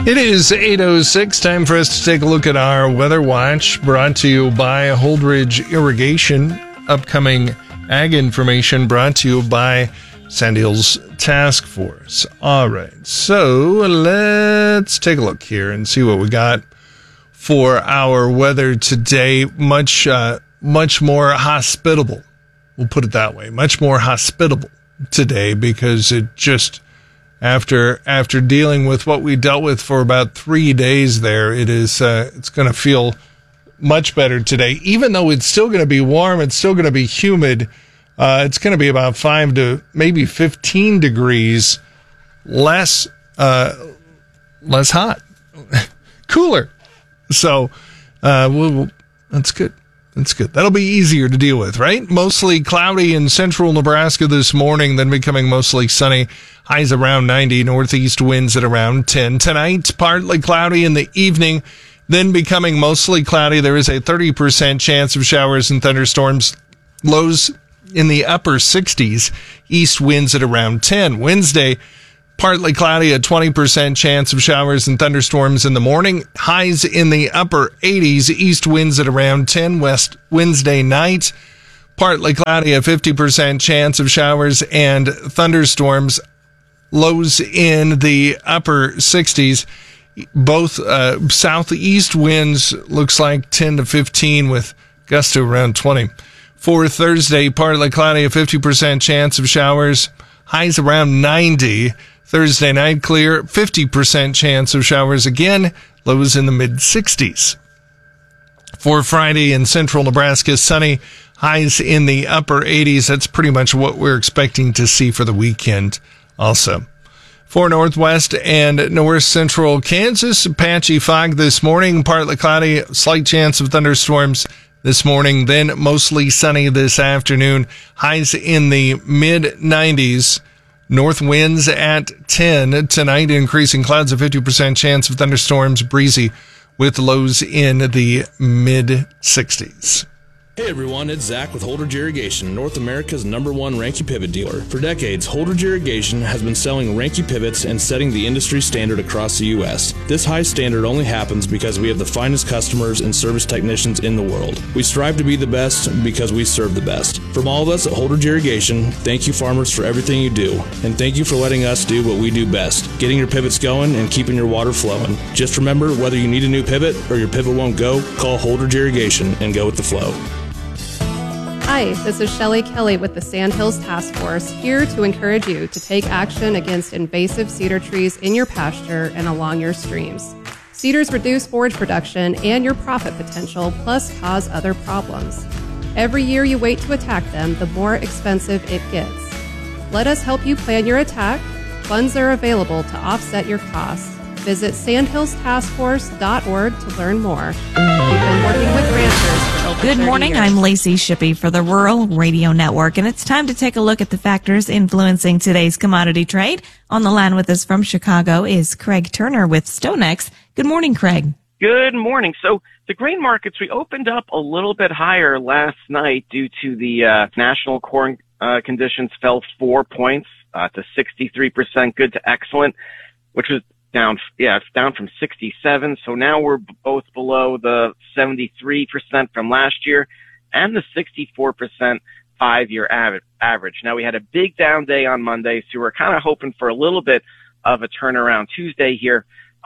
It is 8:06, time for us to take a look at our weather watch, brought to you by Holdridge Irrigation. Upcoming ag information brought to you by Sand Hills Task Force. All right, so let's take a look here and see what we got for our weather today. Much more hospitable. We'll put it that way. Much more hospitable today, because it just, after dealing with what we dealt with for about 3 days there, it's going to feel much better today. Even though it's still going to be warm, it's still going to be humid. It's going to be about 5 to maybe 15 degrees less hot, cooler. So, that's good. That's good. That'll be easier to deal with, right? Mostly cloudy in central Nebraska this morning, then becoming mostly sunny. Highs around 90, northeast winds at around 10. Tonight, partly cloudy in the evening, then becoming mostly cloudy. There is a 30% chance of showers and thunderstorms. Lows in the upper 60s. East winds at around 10. Wednesday, partly cloudy, a 20% chance of showers and thunderstorms in the morning. Highs in the upper 80s. East winds at around 10. Wednesday night, partly cloudy, a 50% chance of showers and thunderstorms. Lows in the upper 60s. Both southeast winds looks like 10 to 15 with gusts to around 20. For Thursday, partly cloudy, a 50% chance of showers. Highs around 90. Thursday night, clear, 50% chance of showers again, lows in the mid-60s. For Friday in central Nebraska, sunny, highs in the upper 80s. That's pretty much what we're expecting to see for the weekend also. For northwest and north central Kansas, patchy fog this morning, partly cloudy, slight chance of thunderstorms this morning, then mostly sunny this afternoon. Highs in the mid-90s. North winds at 10 tonight, increasing clouds, a 50% chance of thunderstorms, breezy with lows in the mid-60s. Hey everyone, it's Zach with Holdridge Irrigation, North America's #1 Ranke pivot dealer. For decades, Holdridge Irrigation has been selling Ranke pivots and setting the industry standard across the U.S. This high standard only happens because we have the finest customers and service technicians in the world. We strive to be the best because we serve the best. From all of us at Holdridge Irrigation, thank you farmers for everything you do, and thank you for letting us do what we do best, getting your pivots going and keeping your water flowing. Just remember, whether you need a new pivot or your pivot won't go, call Holdridge Irrigation and go with the flow. Hi, this is Shelley Kelly with the Sand Hills Task Force, here to encourage you to take action against invasive cedar trees in your pasture and along your streams. Cedars reduce forage production and your profit potential, plus cause other problems. Every year you wait to attack them, the more expensive it gets. Let us help you plan your attack. Funds are available to offset your costs. Visit sandhillstaskforce.org to learn more. We've been working with ranchers for over 30 Good morning. years. I'm Lacey Shippey for the Rural Radio Network, and it's time to take a look at the factors influencing today's commodity trade. On the line with us from Chicago is Craig Turner with StoneX. Good morning, Craig. Good morning. So the grain markets, we opened up a little bit higher last night due to the national corn conditions fell 4 points to 63% good to excellent, which was down, it's down from 67. So now we're both below the 73% from last year and the 64% 5-year average. Now we had a big down day on Monday, so we're kind of hoping for a little bit of a turnaround Tuesday here.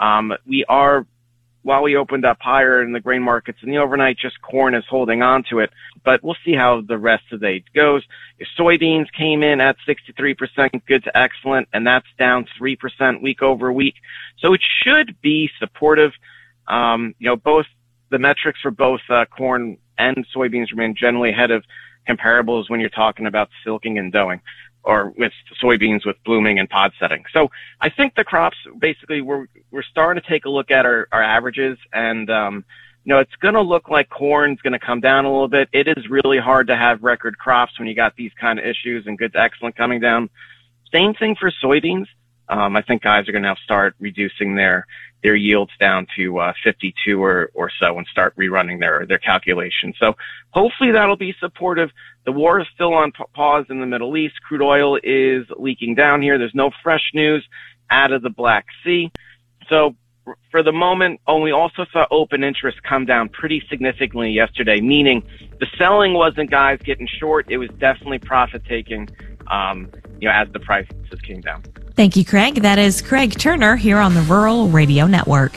While we opened up higher in the grain markets in the overnight, just corn is holding on to it. But we'll see how the rest of the day goes. Your soybeans came in at 63% good to excellent, and that's down 3% week over week. So it should be supportive. Both the metrics for both corn and soybeans remain generally ahead of comparables when you're talking about silking and doughing, or with soybeans with blooming and pod setting. So I think the crops, basically, we're starting to take a look at our averages, and it's going to look like corn's going to come down a little bit. It is really hard to have record crops when you got these kind of issues and good to excellent coming down. Same thing for soybeans. I think guys are going to have to start reducing their yields down to 52 or so and start rerunning their calculations. So hopefully that'll be supportive. The war is still on pause in the Middle East. Crude oil is leaking down here. There's no fresh news out of the Black Sea. So for the moment, we also saw open interest come down pretty significantly yesterday, meaning the selling wasn't guys getting short. It was definitely profit taking, as the prices came down. Thank you, Craig. That is Craig Turner here on the Rural Radio Network.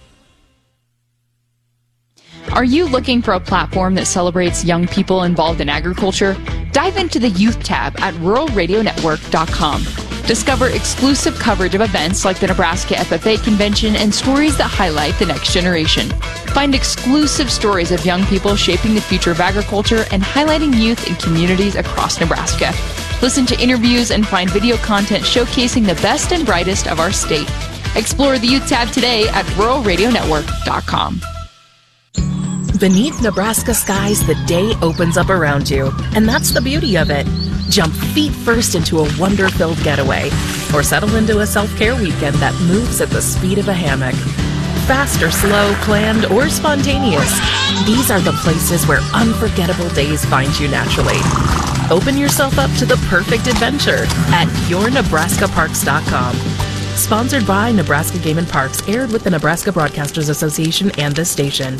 Are you looking for a platform that celebrates young people involved in agriculture? Dive into the Youth tab at ruralradionetwork.com. Discover exclusive coverage of events like the Nebraska FFA Convention and stories that highlight the next generation. Find exclusive stories of young people shaping the future of agriculture and highlighting youth in communities across Nebraska. Listen to interviews and find video content showcasing the best and brightest of our state. Explore the Youth tab today at ruralradionetwork.com. Beneath Nebraska skies, the day opens up around you, and that's the beauty of it. Jump feet first into a wonder-filled getaway, or settle into a self-care weekend that moves at the speed of a hammock. Fast or slow, planned or spontaneous, these are the places where unforgettable days find you naturally. Open yourself up to the perfect adventure at yournebraskaparks.com. Sponsored by Nebraska Game and Parks, aired with the Nebraska Broadcasters Association and this station.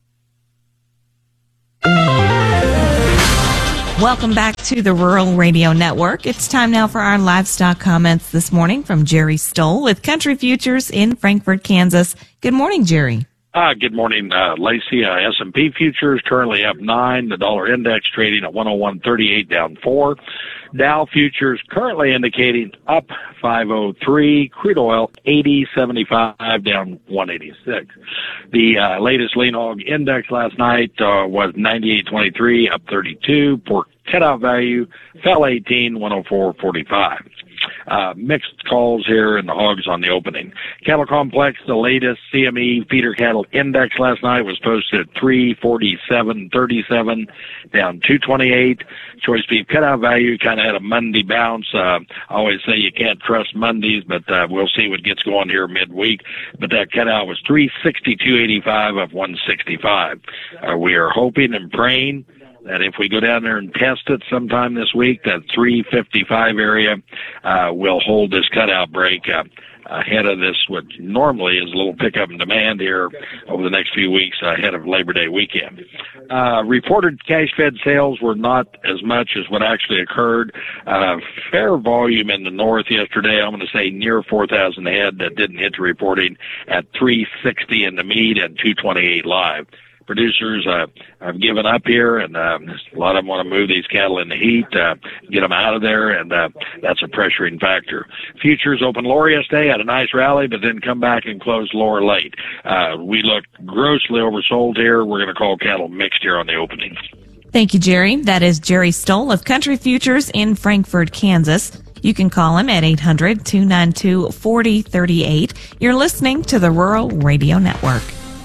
Welcome back to the Rural Radio Network. It's time now for our livestock comments this morning from Jerry Stoll with Country Futures in Frankfort, Kansas. Good morning, Jerry. Good morning, Lacey. S&P futures currently up 9. The dollar index trading at 101.38, down 4. Dow futures currently indicating up 503. Crude oil 80.75, down 186. The latest lean hog index last night was 98.23, up 32. Pork cutout value fell 18, 104.45. Mixed calls here in the hogs on the opening. Cattle complex, the latest CME feeder cattle index last night was posted at 347.37, down 228. Choice beef cutout value kind of had a Monday bounce. I always say you can't trust Mondays, but we'll see what gets going here midweek. But that cutout was 362.85 of 165. We are hoping and praying that if we go down there and test it sometime this week, that 355 area will hold this cutout break ahead of this, what normally is a little pickup in demand here over the next few weeks ahead of Labor Day weekend. Reported cash-fed sales were not as much as what actually occurred. Fair volume in the north yesterday, I'm going to say near 4,000 head that didn't hit the reporting at 360 in the meat and 228 live. Producers have given up here, and a lot of them want to move these cattle in the heat, get them out of there, and that's a pressuring factor. Futures opened lower yesterday, had a nice rally, but then come back and close lower late. We look grossly oversold here. We're going to call cattle mixed here on the opening. Thank you, Jerry. That is Jerry Stoll of Country Futures in Frankfort, Kansas. You can call him at 800-292-4038. You're listening to the Rural Radio Network.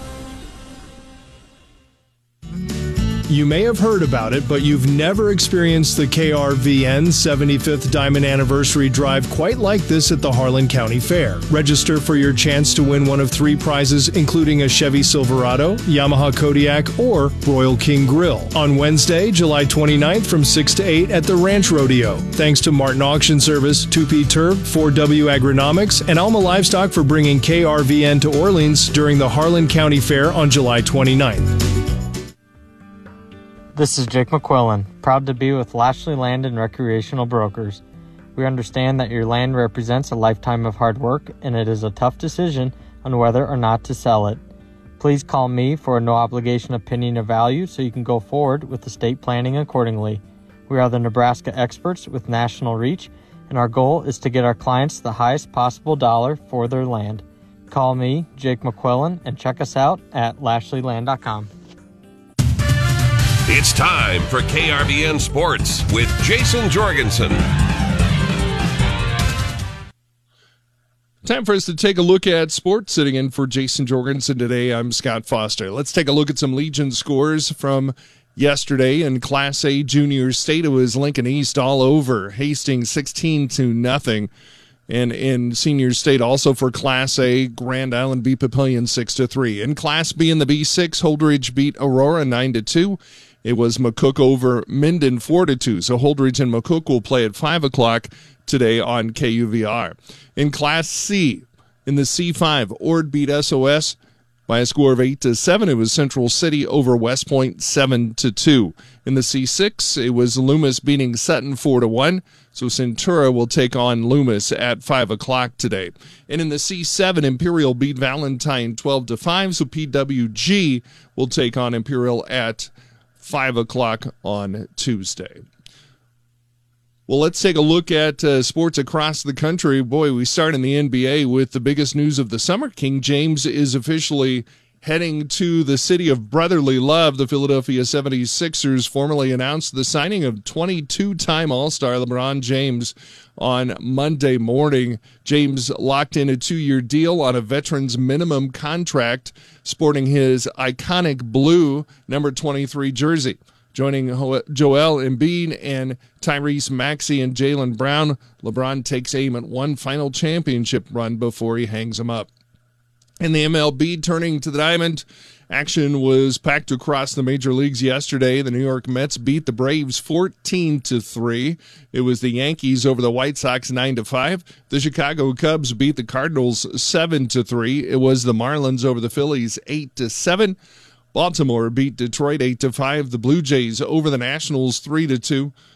You may have heard about it, but you've never experienced the KRVN 75th Diamond Anniversary Drive quite like this at the Harlan County Fair. Register for your chance to win one of 3 prizes, including a Chevy Silverado, Yamaha Kodiak, or Royal King Grill, on Wednesday, July 29th from 6 to 8 at the Ranch Rodeo. Thanks to Martin Auction Service, 2P Turf, 4W Agronomics, and Alma Livestock for bringing KRVN to Orleans during the Harlan County Fair on July 29th. This is Jake McQuillan, proud to be with Lashley Land and Recreational Brokers. We understand that your land represents a lifetime of hard work, and it is a tough decision on whether or not to sell it. Please call me for a no-obligation opinion of value so you can go forward with estate planning accordingly. We are the Nebraska experts with national reach, and our goal is to get our clients the highest possible dollar for their land. Call me, Jake McQuillan, and check us out at LashleyLand.com. It's time for KRVN Sports with Jason Jorgensen. Time for us to take a look at sports. Sitting in for Jason Jorgensen today, I'm Scott Foster. Let's take a look at some Legion scores from yesterday in Class A Junior State. It was Lincoln East all over. Hastings 16-0. And in Senior State, also for Class A, Grand Island beat Papillion 6-3. In Class B in the B6, Holdridge beat Aurora 9-2. It was McCook over Minden 4-2. So Holdridge and McCook will play at 5 o'clock today on KUVR. In Class C, In the C5, Ord beat SOS by a score of 8-7. It was Central City over West Point 7-2. In the C6, it was Loomis beating Sutton 4-1. So Centura will take on Loomis at 5 o'clock today. And in the C7, Imperial beat Valentine 12-5. So PWG will take on Imperial at 5 o'clock on Tuesday. Well, let's take a look at sports across the country. Boy, we start in the NBA with the biggest news of the summer. King James is officially heading to the city of brotherly love. The Philadelphia 76ers formally announced the signing of 22-time All-Star LeBron James on Monday morning. James locked in a 2-year deal on a veteran's minimum contract, sporting his iconic blue number 23 jersey. Joining Joel Embiid and Tyrese Maxey and Jaylen Brown, LeBron takes aim at one final championship run before he hangs them up. In the MLB, turning to the diamond, action was packed across the major leagues yesterday. The New York Mets beat the Braves 14-3. It was the Yankees over the White Sox 9-5. The Chicago Cubs beat the Cardinals 7-3. It was the Marlins over the Phillies 8-7. Baltimore beat Detroit 8-5. The Blue Jays over the Nationals 3-2.